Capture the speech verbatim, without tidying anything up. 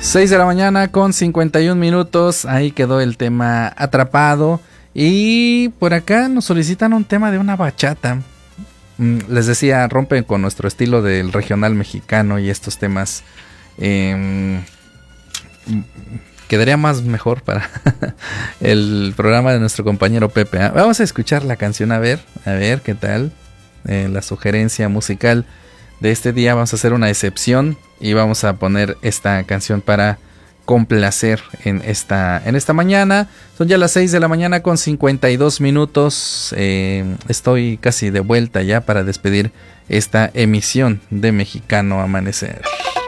seis de la mañana con cincuenta y un minutos. Ahí quedó el tema Atrapado. Y por acá nos solicitan un tema de una bachata. Les decía, rompen con nuestro estilo del regional mexicano y estos temas. Eh, quedaría más mejor para el programa de nuestro compañero Pepe, ¿eh? Vamos a escuchar la canción, a ver, a ver qué tal. Eh, la sugerencia musical de este día, vamos a hacer una excepción y vamos a poner esta canción para complacer en esta, en esta mañana. Son ya las seis de la mañana con cincuenta y dos minutos. Eh, estoy casi de vuelta ya para despedir esta emisión de Mexicano Amanecer.